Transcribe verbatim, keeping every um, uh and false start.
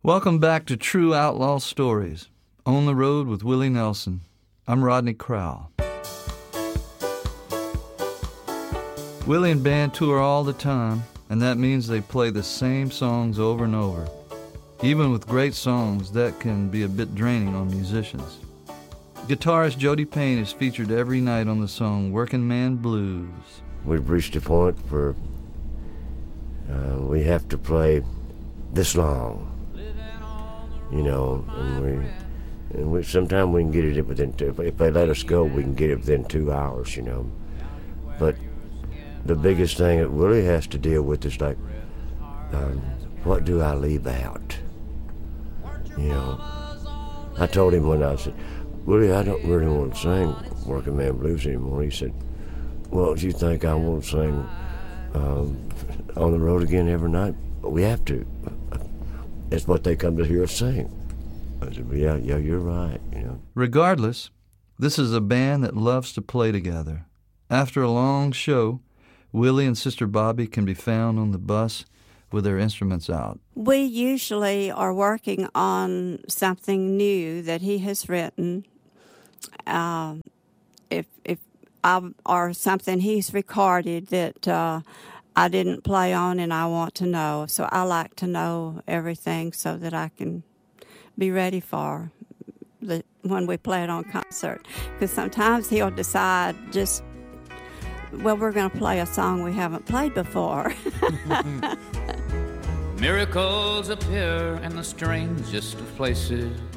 Welcome back to True Outlaw Stories, On the Road with Willie Nelson. I'm Rodney Crowell. Willie and band tour all the time, and that means they play the same songs over and over. Even with great songs, that can be a bit draining on musicians. Guitarist Jody Payne is featured every night on the song Working Man Blues. We've reached a point where uh, we have to play this long. You know, and we, and we sometimes we can get it within two, if they let us go, we can get it within two hours, you know. But the biggest thing that Willie has to deal with is like, um, what do I leave out? You know, I told him when I said, Willie, I don't really want to sing Working Man Blues anymore. He said, well, do you think I want to sing um, On the Road Again every night? We have to. It's what they come to hear us sing. I said, well, yeah, yeah, you're right, you know. Regardless, this is a band that loves to play together. After a long show, Willie and Sister Bobby can be found on the bus with their instruments out. We usually are working on something new that he has written, um, if if I, or something he's recorded that uh, I didn't play on and I want to know. So I like to know everything so that I can be ready for the when we play it on concert. Because sometimes he'll decide just, well, we're going to play a song we haven't played before. Miracles appear in the strangest of places.